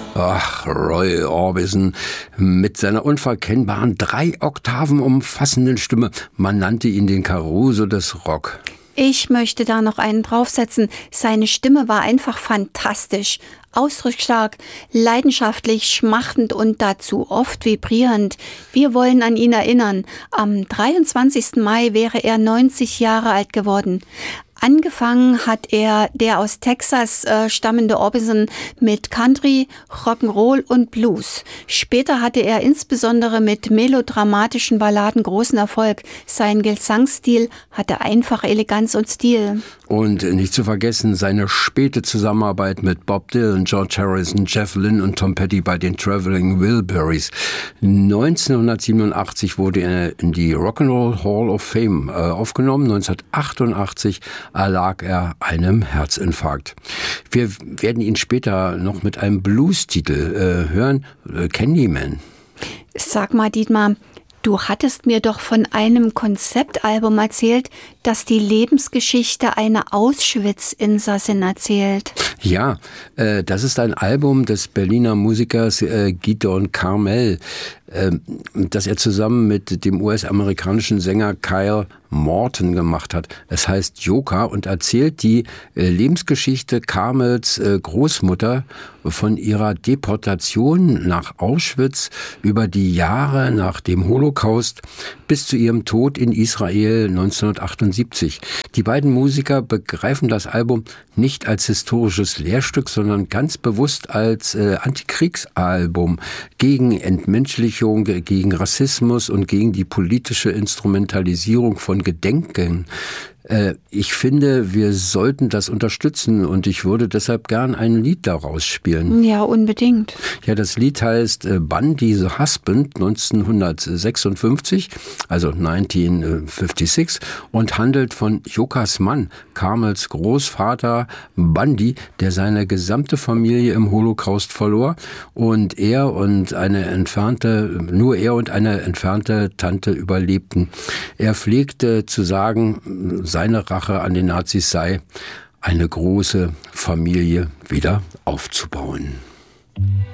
Ach, Roy Orbison mit seiner unverkennbaren 3 Oktaven umfassenden Stimme. Man nannte ihn den Caruso des Rock. Ich möchte da noch einen draufsetzen. Seine Stimme war einfach fantastisch. Ausdrucksstark, leidenschaftlich, schmachtend und dazu oft vibrierend. Wir wollen an ihn erinnern. Am 23. Mai wäre er 90 Jahre alt geworden. Angefangen hat er, der aus Texas stammende Orbison, mit Country, Rock'n'Roll und Blues. Später hatte er insbesondere mit melodramatischen Balladen großen Erfolg. Sein Gesangsstil hatte einfach Eleganz und Stil. Und nicht zu vergessen seine späte Zusammenarbeit mit Bob Dylan, George Harrison, Jeff Lynne und Tom Petty bei den Traveling Wilburys. 1987 wurde er in die Rock'n'Roll Hall of Fame aufgenommen. 1988 erlag er einem Herzinfarkt. Wir werden ihn später noch mit einem Blues-Titel hören, Candyman. Sag mal, Dietmar, du hattest mir doch von einem Konzeptalbum erzählt, das die Lebensgeschichte einer Auschwitz-Insassin erzählt. Ja, das ist ein Album des Berliner Musikers Gideon Carmel, das er zusammen mit dem US-amerikanischen Sänger Kyle Morton gemacht hat. Es heißt Joker und erzählt die Lebensgeschichte Carmels Großmutter von ihrer Deportation nach Auschwitz über die Jahre nach dem Holocaust bis zu ihrem Tod in Israel 1978. Die beiden Musiker begreifen das Album nicht als historisches Lehrstück, sondern ganz bewusst als Antikriegsalbum gegen Entmenschlichung, gegen Rassismus und gegen die politische Instrumentalisierung von Gedenken. Ich finde, wir sollten das unterstützen und ich würde deshalb gern ein Lied daraus spielen. Ja, unbedingt. Ja, das Lied heißt Bundy the Husband 1956, also 1956 und handelt von Jokas Mann, Carmels Großvater Bundy, der seine gesamte Familie im Holocaust verlor und nur er und eine entfernte Tante überlebten. Er pflegte zu sagen, seine Rache an den Nazis sei, eine große Familie wieder aufzubauen.